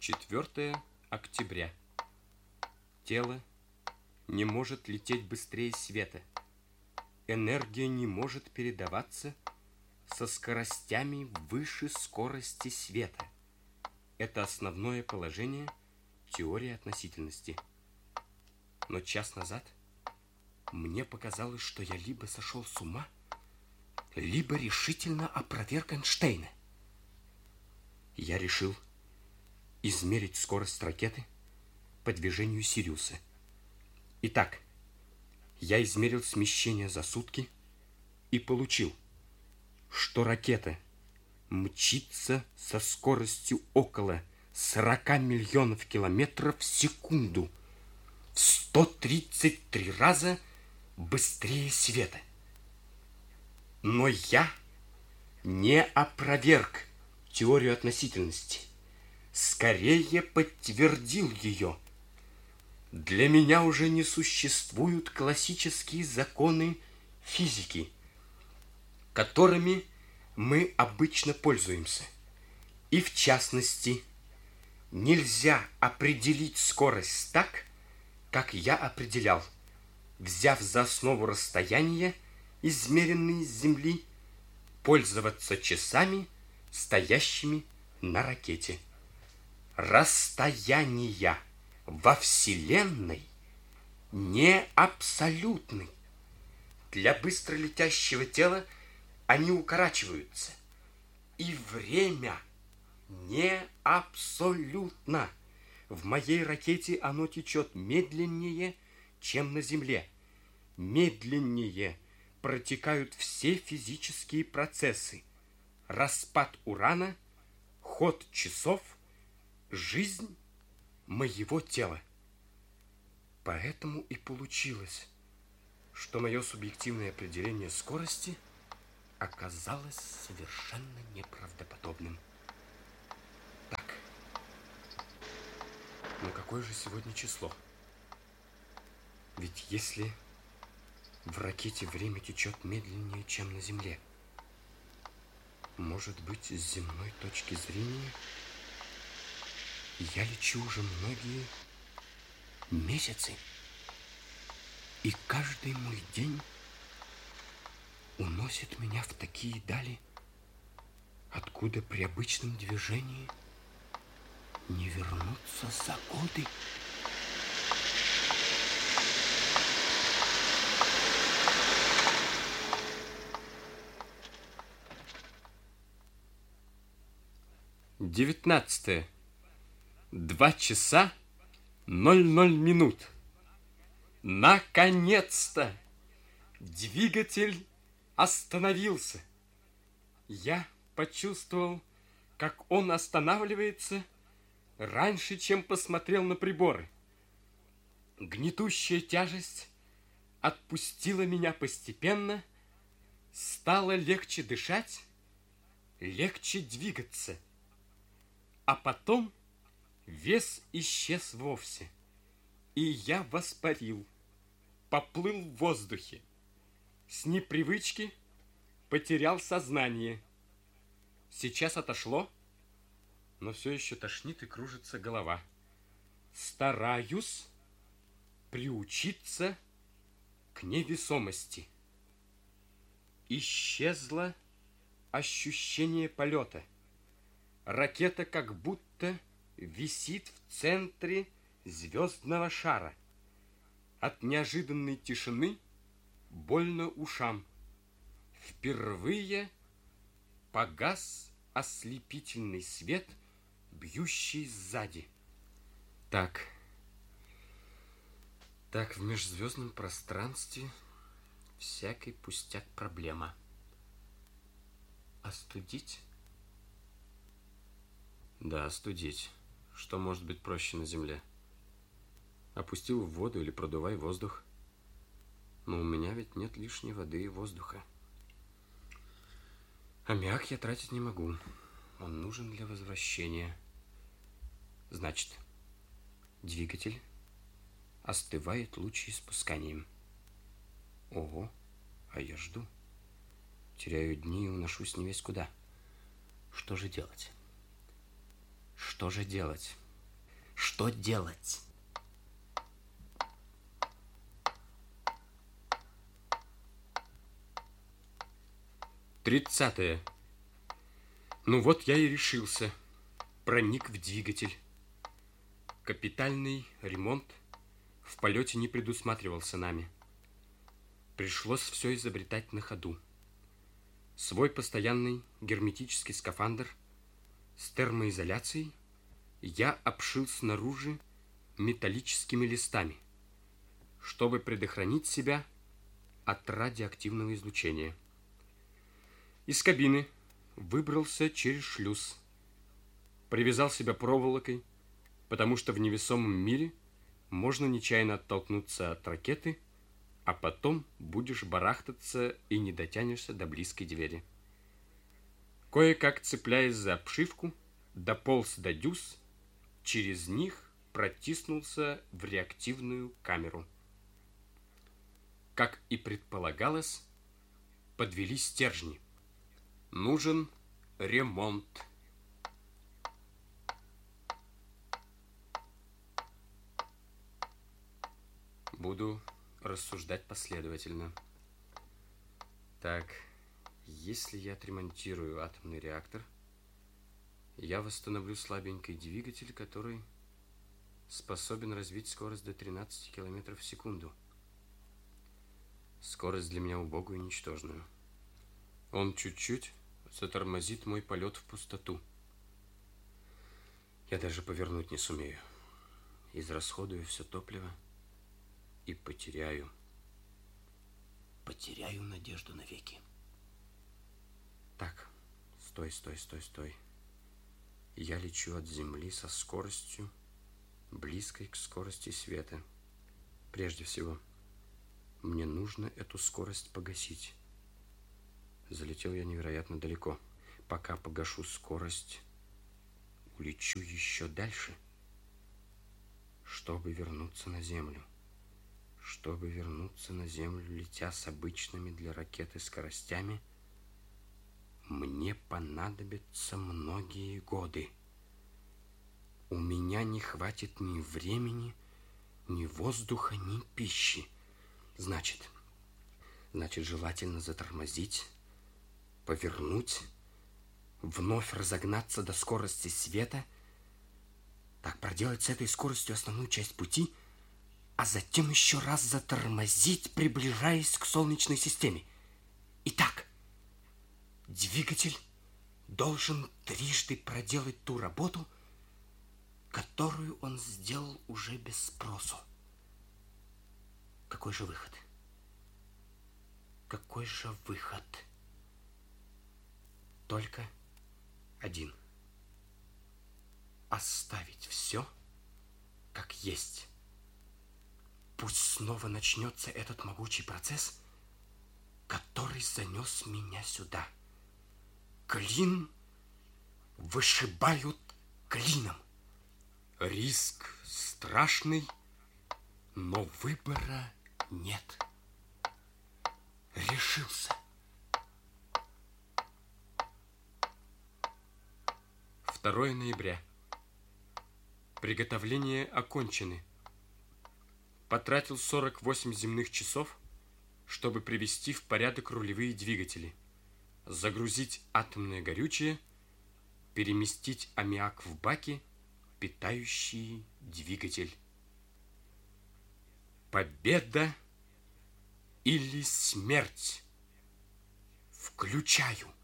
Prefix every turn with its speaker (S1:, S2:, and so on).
S1: 4 октября. Тело не может лететь быстрее света. Энергия не может передаваться со скоростями выше скорости света. Это основное положение теории относительности. Но час назад мне показалось, что я либо сошел с ума, либо решительно опроверг Эйнштейна. Я решил измерить скорость ракеты по движению Сириуса. Итак, я измерил смещение за сутки и получил, что ракета мчится со скоростью около 40 миллионов километров в секунду, в 133 раза быстрее света. Но я не опроверг теорию относительности, скорее подтвердил ее. Для меня уже не существуют классические законы физики, которыми мы обычно пользуемся. И в частности, нельзя определить скорость так, как я определял, взяв за основу расстояния, измеренные с Земли, пользоваться часами, стоящими на ракете. Расстояния во Вселенной не абсолютны. Для быстролетящего тела они укорачиваются. И время не абсолютно. В моей ракете оно течет медленнее, чем на Земле. Медленнее протекают все физические процессы. Распад урана, ход часов, жизнь моего тела. Поэтому и получилось, что мое субъективное определение скорости оказалось совершенно неправдоподобным. Так, но какое же сегодня число? Ведь если в ракете время течет медленнее, чем на Земле, может быть, с земной точки зрения я лечу уже многие месяцы, и каждый мой день уносит меня в такие дали, откуда при обычном движении не вернуться за годы. Девятнадцатое. 2 часа 00 минут. Наконец-то! Двигатель остановился. Я почувствовал, как он останавливается раньше, чем посмотрел на приборы. Гнетущая тяжесть отпустила меня постепенно, стало легче дышать, легче двигаться. А потом вес исчез вовсе, и я воспарил, поплыл в воздухе. С непривычки потерял сознание. Сейчас отошло, но все еще тошнит и кружится голова. Стараюсь приучиться к невесомости. Исчезло ощущение полета. Ракета как будто висит в центре звездного шара. От неожиданной тишины больно ушам. Впервые погас ослепительный свет, бьющий сзади. Так, в межзвездном пространстве всякий пустяк проблема. Остудить? Да, остудить. Что может быть проще на Земле? Опустил в воду или продувай воздух. Но у меня ведь нет лишней воды и воздуха. Аммиак я тратить не могу. Он нужен для возвращения. Значит, двигатель остывает лучеиспусканием. Ого, а я жду. Теряю дни и уношусь невесть куда. Что же делать? Что же делать?
S2: что делать?
S1: Тридцатое. Ну вот я и решился. Проник в двигатель. Капитальный ремонт в полете не предусматривался нами. Пришлось все изобретать на ходу. Свой постоянный герметический скафандр с термоизоляцией я обшил снаружи металлическими листами, чтобы предохранить себя от радиоактивного излучения. Из кабины выбрался через шлюз, привязал себя проволокой, потому что в невесомом мире можно нечаянно оттолкнуться от ракеты, а потом будешь барахтаться и не дотянешься до близкой двери. Кое-как, цепляясь за обшивку, дополз до дюз, через них протиснулся в реактивную камеру. Как и предполагалось, подвели стержни. Нужен ремонт. Буду рассуждать последовательно. Так, если я отремонтирую атомный реактор, я восстановлю слабенький двигатель, который способен развить скорость до 13 км в секунду. Скорость для меня убогую и ничтожную. Он чуть-чуть затормозит мой полет в пустоту. Я даже повернуть не сумею. Израсходую все топливо и потеряю
S2: надежду навеки.
S1: Так, стой. Я лечу от Земли со скоростью, близкой к скорости света. Прежде всего, мне нужно эту скорость погасить. Залетел я невероятно далеко. Пока погашу скорость, улечу еще дальше, чтобы вернуться на Землю. Чтобы вернуться на Землю, летя с обычными для ракеты скоростями, мне понадобятся многие годы. У меня не хватит ни времени, ни воздуха, ни пищи. Значит, желательно затормозить, повернуть, вновь разогнаться до скорости света, так проделать с этой скоростью основную часть пути, а затем еще раз затормозить, приближаясь к Солнечной системе. Итак, двигатель должен трижды проделать ту работу, которую он сделал уже без спросу. Какой же выход? Только один. Оставить все как есть. Пусть снова начнется этот могучий процесс, который занес меня сюда. Клин вышибают клином. Риск страшный, но выбора нет. Решился. 2 ноября. Приготовления окончены. Потратил 48 земных часов, чтобы привести в порядок рулевые двигатели, загрузить атомное горючее, переместить аммиак в баки, питающие двигатель. Победа или смерть? Включаю.